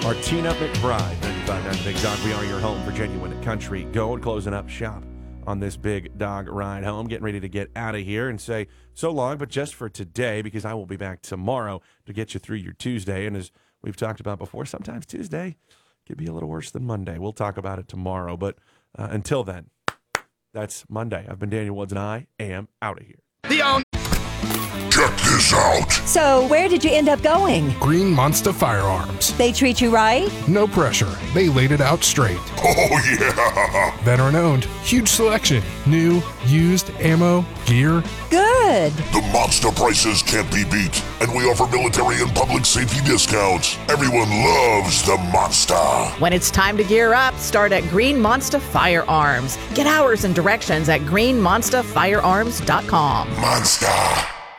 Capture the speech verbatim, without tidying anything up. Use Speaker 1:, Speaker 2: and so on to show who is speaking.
Speaker 1: Martina McBride, ninety-five point nine Big Dog. We are your home for genuine country gold. Closing up shop on this Big Dog ride home. Getting ready to get out of here and say so long, but just for today, because I will be back tomorrow to get you through your Tuesday. And as we've talked about before, sometimes Tuesday could be a little worse than Monday. We'll talk about it tomorrow. But uh, until then, that's Monday. I've been Daniel Woods, and I am out of here.
Speaker 2: The own.
Speaker 3: Check this out.
Speaker 4: So, where did you end up going?
Speaker 5: Green Monster Firearms.
Speaker 4: They treat you right?
Speaker 5: No pressure. They laid it out straight.
Speaker 3: Oh, yeah.
Speaker 5: Veteran owned. Huge selection. New, used, ammo, gear.
Speaker 4: Good.
Speaker 3: The monster prices can't be beat, and we offer military and public safety discounts. Everyone loves the monster.
Speaker 6: When it's time to gear up, start at Green Monster Firearms. Get hours and directions at green monster firearms dot com.
Speaker 3: Monster.